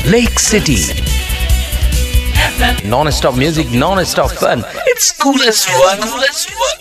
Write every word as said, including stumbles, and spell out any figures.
Lake City. Non-stop music, non-stop fun. It's cool as one. Cool as one.